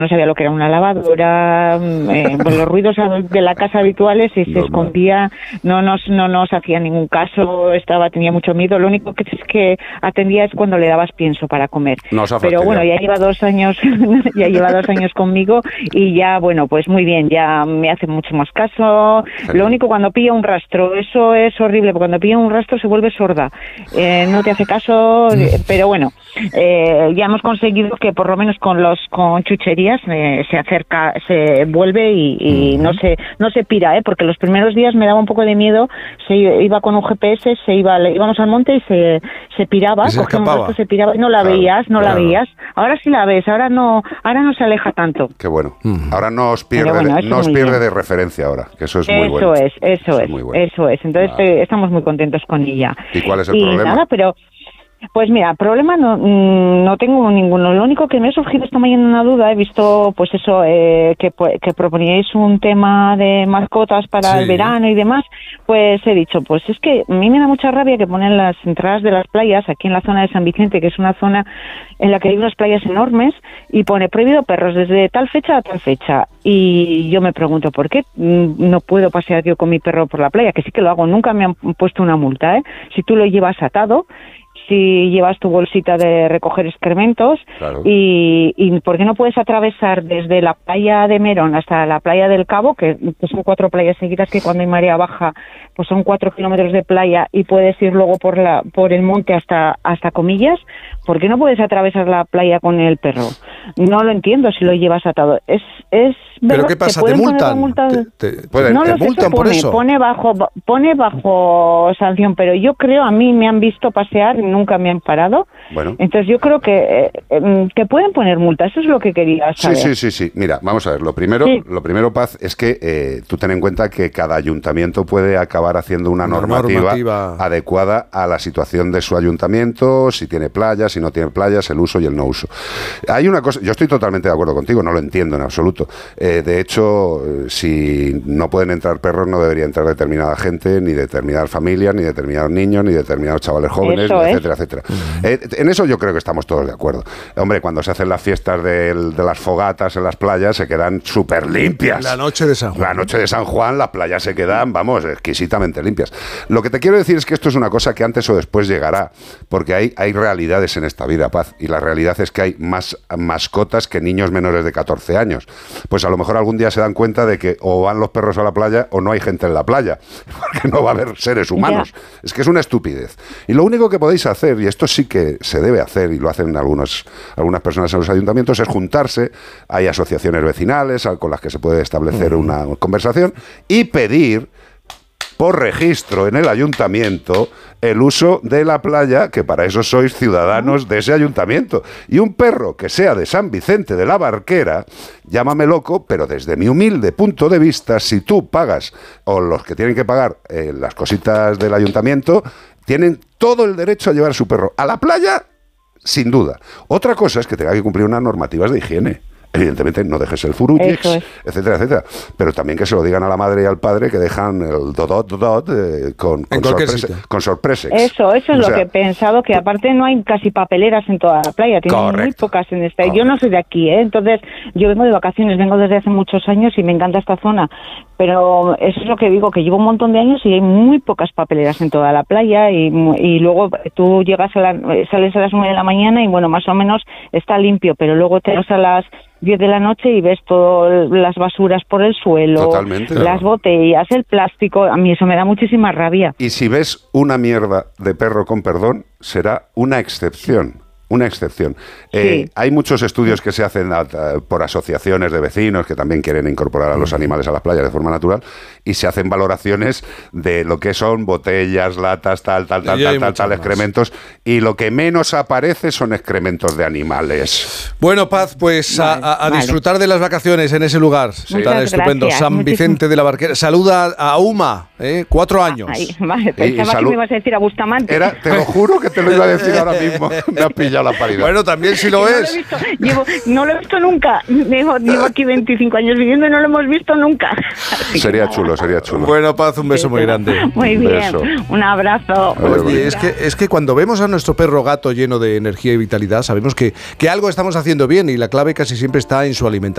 no sabía lo que era una lavadora, pues los ruidos de la casa habituales, y se escondía, no nos hacía ningún caso, tenía mucho miedo. Lo único que es que atendía es cuando le dabas pienso para comer. Pero bueno, ya lleva 2 años, conmigo, y ya, bueno, pues muy bien, ya me hace mucho más caso. Lo único, cuando pilla un rastro, eso es horrible, porque cuando pilla un rastro se vuelve sorda, no te hace caso, pero bueno, ya hemos conseguido que por lo menos con chucherías se acerca, se vuelve y no se pira, porque los primeros días me daba un poco de miedo. Se iba con un GPS, íbamos al monte y se piraba, cogía un rastro, se piraba y no la veías. Ahora sí la ves, ahora no se aleja tanto. Qué bueno. Ahora no os pierde de referencia ahora, que eso es muy bueno. Eso es. Entonces estamos muy contentos con ella. ¿Y cuál es el problema? Nada, pero pues mira, problema no tengo ninguno. Lo único que me ha surgido esta mañana una duda, he visto pues eso, que proponíais un tema de mascotas para el verano y demás, pues he dicho, pues es que a mí me da mucha rabia que ponen las entradas de las playas aquí en la zona de San Vicente, que es una zona en la que hay unas playas enormes, y pone prohibido perros desde tal fecha a tal fecha. Y yo me pregunto, ¿por qué no puedo pasear yo con mi perro por la playa? Que sí que lo hago, nunca me han puesto una multa, Si tú lo llevas atado, si llevas tu bolsita de recoger excrementos, claro. Y ¿por qué no puedes atravesar desde la playa de Merón hasta la playa del Cabo, que son 4 playas seguidas, que cuando hay marea baja pues son 4 kilómetros de playa, y puedes ir luego por el monte hasta Comillas? ¿Por qué no puedes atravesar la playa con el perro? No lo entiendo si lo llevas atado. ¿Pero qué pasa? ¿Te multan? ¿Te multan por eso? Pone bajo sanción, pero yo creo, a mí me han visto pasear y nunca me han parado. Bueno. Entonces yo creo que pueden poner multas. Eso es lo que quería saber. Sí. Mira, vamos a ver. Lo primero, Paz, es que tú ten en cuenta que cada ayuntamiento puede acabar haciendo una normativa adecuada a la situación de su ayuntamiento, si tiene playas, si no tiene playas, el uso y el no uso. Hay una cosa, yo estoy totalmente de acuerdo contigo, no lo entiendo en absoluto. De hecho, si no pueden entrar perros, no debería entrar determinada gente, ni determinadas familias, ni determinados niños, ni determinados chavales jóvenes, etcétera. En eso yo creo que estamos todos de acuerdo. Hombre, cuando se hacen las fiestas de las fogatas en las playas, se quedan súper limpias. La noche de San Juan. La noche de San Juan, las playas se quedan, vamos, exquisitamente limpias. Lo que te quiero decir es que esto es una cosa que antes o después llegará, porque hay realidades en esta vida, Paz, y la realidad es que hay más mascotas que niños menores de 14 años. Pues a lo mejor algún día se dan cuenta de que o van los perros a la playa o no hay gente en la playa, porque no va a haber seres humanos. Es que es una estupidez. Y lo único que podéis hacer, y esto sí que se debe hacer, y lo hacen algunas personas en los ayuntamientos, es juntarse. Hay asociaciones vecinales con las que se puede establecer una conversación y pedir por registro en el ayuntamiento el uso de la playa, que para eso sois ciudadanos de ese ayuntamiento. Y un perro que sea de San Vicente de la Barquera, llámame loco, pero desde mi humilde punto de vista, si tú pagas, o los que tienen que pagar las cositas del ayuntamiento, tienen todo el derecho a llevar a su perro a la playa, sin duda. Otra cosa es que tenga que cumplir unas normativas de higiene. Evidentemente no dejes el furullex, etcétera. Pero también que se lo digan a la madre y al padre, que dejan el con sorpresex. Eso es lo que he pensado, que aparte no hay casi papeleras en toda la playa, tienen muy pocas en esta. Yo no soy de aquí, entonces yo vengo de vacaciones, vengo desde hace muchos años y me encanta esta zona, pero eso es lo que digo, que llevo un montón de años y hay muy pocas papeleras en toda la playa, y luego tú sales a las 9 de la mañana y bueno, más o menos está limpio, pero luego te vas a las 10 de la noche y ves todas las basuras por el suelo, las botellas, el plástico. A mí eso me da muchísima rabia. Y si ves una mierda de perro, con perdón, será una excepción. Una excepción. Hay muchos estudios que se hacen por asociaciones de vecinos que también quieren incorporar a los animales a las playas de forma natural, y se hacen valoraciones de lo que son botellas, latas, tal, excrementos, y lo que menos aparece son excrementos de animales. Bueno, Paz, pues a disfrutar de las vacaciones en ese lugar tan estupendo, gracias. San Vicente de la Barquera. Saluda a Uma, 4 años. Pensaba que me ibas a decir a Bustamante. Te lo juro que te lo iba a decir ahora mismo. Me has pillado la paridad. Bueno, también si lo ves. No lo he visto nunca. Llevo aquí 25 años viviendo y no lo hemos visto nunca. Sería chulo. Bueno, Paz, un beso muy grande. Muy bien, un abrazo. Oye, es que cuando vemos a nuestro perro gato lleno de energía y vitalidad, sabemos que algo estamos haciendo bien, y la clave casi siempre está en su alimentación.